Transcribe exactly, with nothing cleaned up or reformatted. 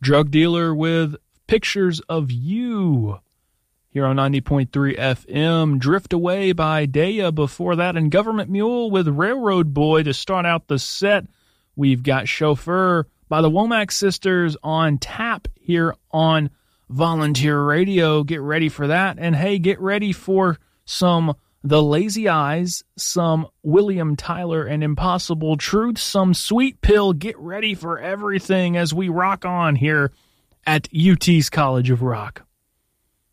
Drug Dealer with Pictures of You here on ninety point three F M. Drift Away by Daya before that, and Government Mule with Railroad Boy to start out the set. We've got Chauffeur by the Womack Sisters on tap here on Volunteer Radio. Get ready for that. And hey, get ready for some The Lazy Eyes, some William Tyler and Impossible Truth, some Sweet Pill. Get ready for everything as we rock on here at U T's College of Rock.